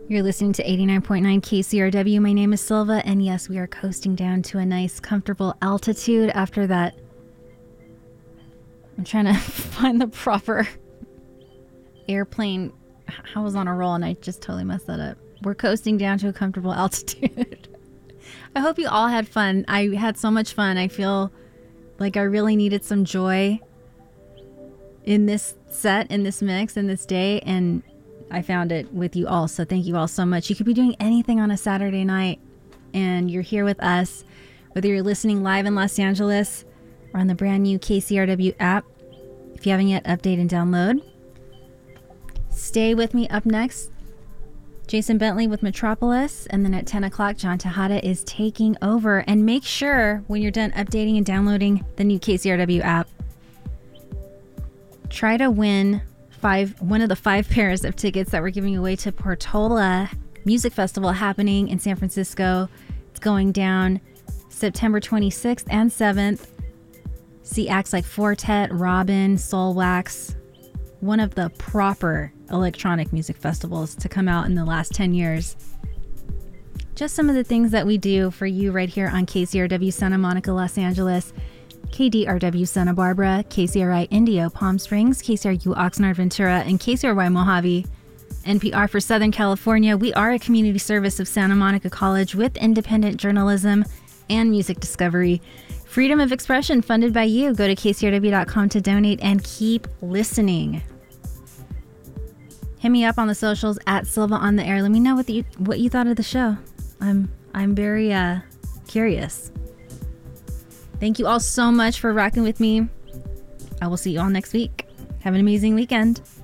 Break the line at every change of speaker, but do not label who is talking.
You're listening to 89.9 KCRW. My name is Silva, and yes, we are coasting down to a nice, comfortable altitude after that. I'm trying to find the proper airplane. I was on a roll, and I just totally messed that up. We're coasting down to a comfortable altitude. I hope you all had fun. I had so much fun. I feel like I really needed some joy in this set, in this mix, in this day, and I found it with you all, so thank you all so much. You could be doing anything on a Saturday night, and you're here with us, whether you're listening live in Los Angeles or on the brand new KCRW app. If you haven't yet, update and download. Stay with me. Up next, Jason Bentley with Metropolis, and then at 10 o'clock, John Tejada is taking over. And make sure when you're done updating and downloading the new KCRW app, try to win one of the 5 pairs of tickets that we're giving away to Portola Music Festival happening in San Francisco. It's going down September 26th and 7th. See acts like Fortet, Robin, Soulwax, one of the proper electronic music festivals to come out in the last 10 years. Just some of the things that we do for you right here on KCRW Santa Monica, Los Angeles, KDRW Santa Barbara, KCRI Indio Palm Springs, KCRU Oxnard Ventura, and KCRY Mojave. NPR for Southern California. We are a community service of Santa Monica College with independent journalism and music discovery. Freedom of expression funded by you. Go to kcrw.com to donate and keep listening. Hit me up on the socials at Silva on the Air. Let me know what you thought of the show. I'm very curious. Thank you all so much for rocking with me. I will see you all next week. Have an amazing weekend.